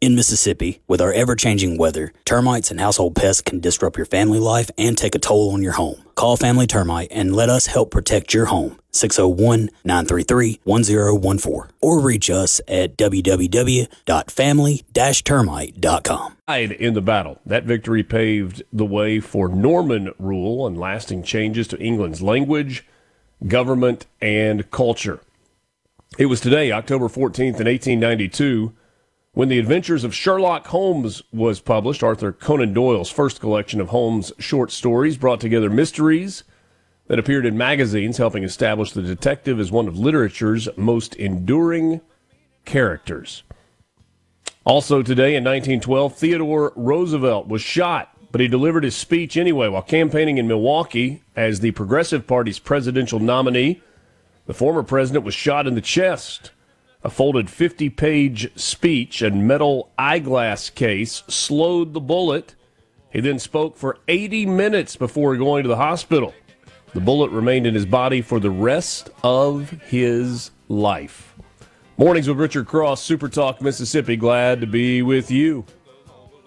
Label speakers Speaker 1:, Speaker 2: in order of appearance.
Speaker 1: In Mississippi, with our ever-changing weather, termites and household pests can disrupt your family life and take a toll on your home. Call Family Termite and let us help protect your home. 601-933-1014. Or reach us at www.family-termite.com.
Speaker 2: In the battle, that victory paved the way for Norman rule and lasting changes to England's language, government, and culture. It was today, October 14th in 1892, when The Adventures of Sherlock Holmes was published. Arthur Conan Doyle's first collection of Holmes' short stories brought together mysteries that appeared in magazines, helping establish the detective as one of literature's most enduring characters. Also today in 1912, Theodore Roosevelt was shot, but he delivered his speech anyway while campaigning in Milwaukee as the Progressive Party's presidential nominee. The former president was shot in the chest. A folded 50-page speech and metal eyeglass case slowed the bullet. He then spoke for 80 minutes before going to the hospital. The bullet remained in his body for the rest of his life. Mornings with Richard Cross, Super Talk Mississippi. Glad to be with you.